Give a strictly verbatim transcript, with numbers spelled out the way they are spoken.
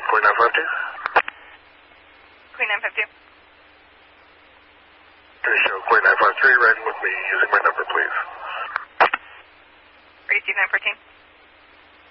Queen nine five two. Queen nine five two. Okay, show Queen nine five three riding with me using my number, please.